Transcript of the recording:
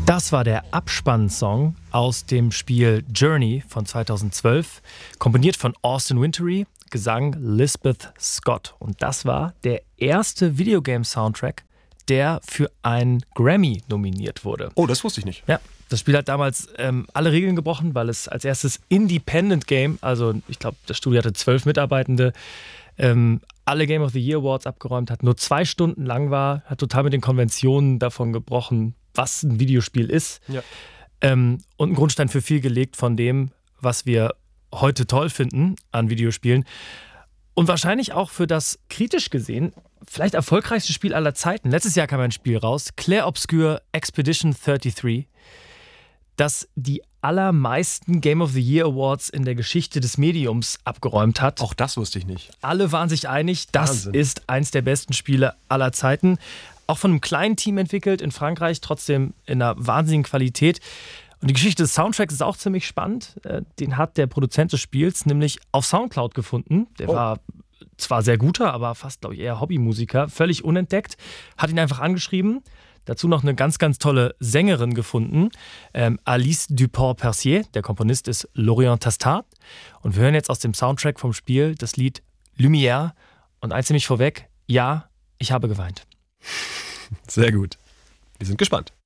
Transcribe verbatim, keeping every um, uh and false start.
Das war der Abspannsong aus dem Spiel Journey von zweitausendzwölf, komponiert von Austin Wintory, Gesang Lisbeth Scott. Und das war der erste Videogame-Soundtrack, der für einen Grammy nominiert wurde. Oh, das wusste ich nicht. Ja, das Spiel hat damals ähm, alle Regeln gebrochen, weil es als erstes Independent Game, also ich glaube, das Studio hatte zwölf Mitarbeitende, ähm, alle Game of the Year Awards abgeräumt hat, nur zwei Stunden lang war, hat total mit den Konventionen davon gebrochen, was ein Videospiel ist. Ja. Ähm, und einen Grundstein für viel gelegt von dem, was wir heute toll finden an Videospielen. Und wahrscheinlich auch für das, kritisch gesehen, vielleicht erfolgreichste Spiel aller Zeiten. Letztes Jahr kam ein Spiel raus, Clair Obscur Expedition dreiunddreißig, das die allermeisten Game of the Year Awards in der Geschichte des Mediums abgeräumt hat. Auch das wusste ich nicht. Alle waren sich einig, das Wahnsinn. ist eins der besten Spiele aller Zeiten. Auch von einem kleinen Team entwickelt in Frankreich, trotzdem in einer wahnsinnigen Qualität. Und die Geschichte des Soundtracks ist auch ziemlich spannend. Den hat der Produzent des Spiels nämlich auf Soundcloud gefunden. Der Oh. war zwar sehr guter, aber fast, glaube ich, eher Hobbymusiker, völlig unentdeckt. Hat ihn einfach angeschrieben. Dazu noch eine ganz, ganz tolle Sängerin gefunden. Ähm, Alice Dupont-Percier, der Komponist ist Lorient Tastat. Und wir hören jetzt aus dem Soundtrack vom Spiel das Lied Lumière. Und eins nämlich vorweg, ja, ich habe geweint. Sehr gut. Wir sind gespannt.